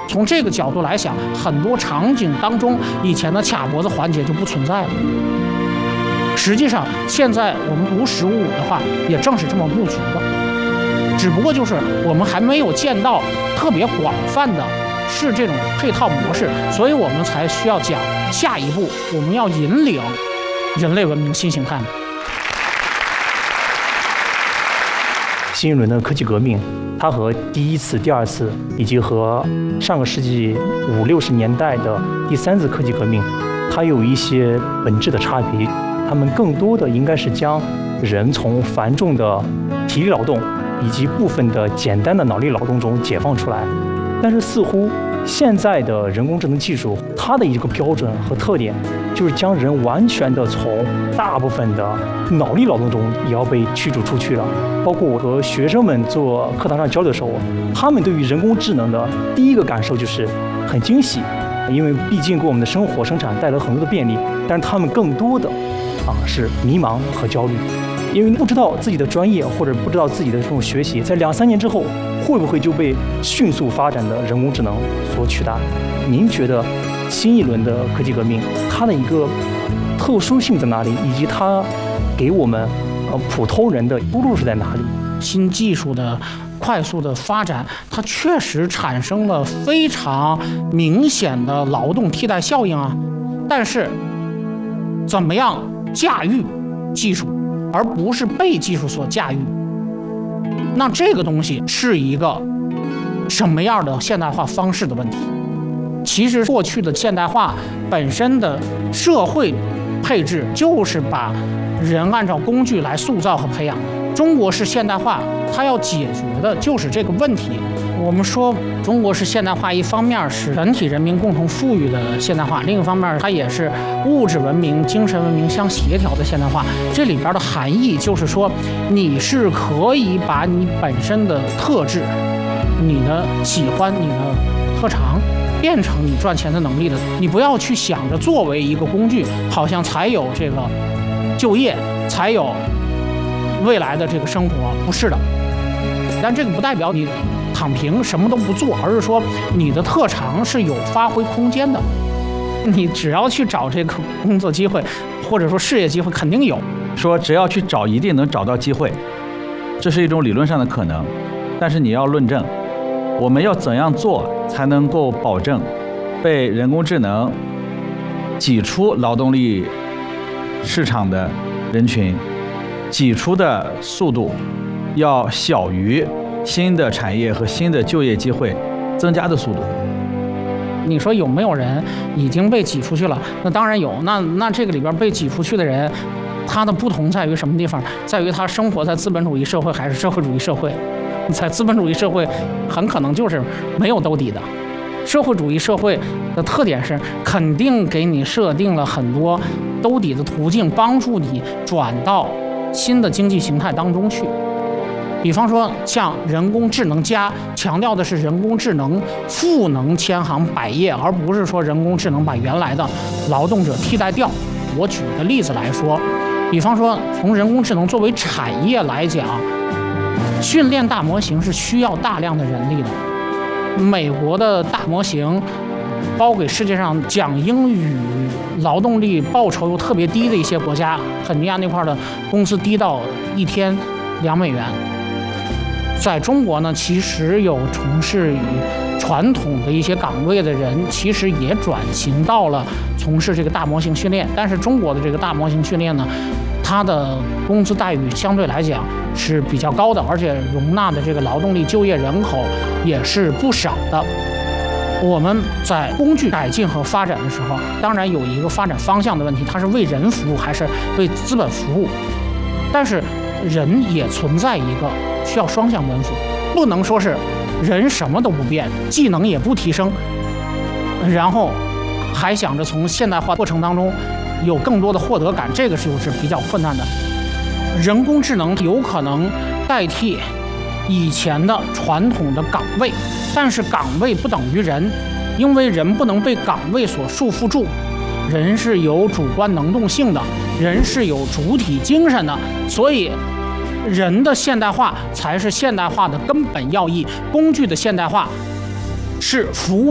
从这个角度来想，很多场景当中以前的卡脖子环节就不存在了。实际上，现在我们无实物的话，也正是这么不足的，只不过就是我们还没有见到特别广泛的是这种配套模式，所以我们才需要讲下一步我们要引领人类文明新形态。 新一轮的科技革命，它和第一次、第二次，以及和上个世纪50、60年代的第三次科技革命，它有一些本质的差别。他们更多的应该是将人从繁重的体力劳动以及部分的简单的脑力劳动中解放出来。但是似乎现在的人工智能技术，它的一个标准和特点，就是将人完全的从大部分的脑力劳动中也要被驱逐出去了。包括我和学生们做课堂上交流的时候，他们对于人工智能的第一个感受就是很惊喜，因为毕竟给我们的生活生产带来很多的便利。但是他们更多的是迷茫和焦虑，因为不知道自己的专业或者不知道自己的这种学习，在2、3年之后会不会就被迅速发展的人工智能所取代？您觉得新一轮的科技革命它的一个特殊性在哪里，以及它给我们普通人的出路是在哪里？ 新技术的快速的发展，它确实产生了非常明显的劳动替代效应啊。但是怎么样驾驭技术，而不是被技术所驾驭，那这个东西是一个什么样的现代化方式的问题。其实过去的现代化本身的社会配置就是把人按照工具来塑造和培养。中国式现代化它要解决的就是这个问题。我们说中国式现代化，一方面是全体人民共同富裕的现代化，另一方面它也是物质文明、精神文明相协调的现代化。这里边的含义就是说，你是可以把你本身的特质、你的喜欢、你的特长变成你赚钱的能力的。你不要去想着作为一个工具，好像才有这个就业，才有未来的这个生活，不是的。但这个不代表你躺平什么都不做，而是说你的特长是有发挥空间的。你只要去找这个工作机会，或者说事业机会，肯定有。 说只要去找，一定能找到机会，这是一种理论上的可能。但是你要论证，我们要怎样做才能够保证被人工智能挤出劳动力市场的人群挤出的速度要小于新的产业和新的就业机会增加的速度。 你说有没有人已经被挤出去了？那当然有。那这个里边被挤出去的人，他的不同在于什么地方？在于他生活在资本主义社会还是社会主义社会。在资本主义社会，很可能就是没有兜底的。社会主义社会的特点是肯定给你设定了很多兜底的途径，帮助你转到新的经济形态当中去。比方说像人工智能加，强调的是人工智能赋能千行百业，而不是说人工智能把原来的劳动者替代掉。我举个例子来说，比方说从人工智能作为产业来讲，训练大模型是需要大量的人力的。美国的大模型包给世界上讲英语劳动力报酬又特别低的一些国家，肯尼亚那块的工资低到1天2美元。在中国呢，其实有从事于传统的一些岗位的人，其实也转型到了从事这个大模型训练。但是中国的这个大模型训练呢，它的工资待遇相对来讲是比较高的，而且容纳的这个劳动力就业人口也是不少的。我们在工具改进和发展的时候，当然有一个发展方向的问题，它是为人服务还是为资本服务？但是人也存在一个需要双向奔赴，不能说是人什么都不变，技能也不提升，然后还想着从现代化过程当中有更多的获得感，这个就是比较困难的。人工智能有可能代替以前的传统的岗位，但是岗位不等于人，因为人不能被岗位所束缚住，人是有主观能动性的，人是有主体精神的，所以人的现代化才是现代化的根本要义。工具的现代化是服务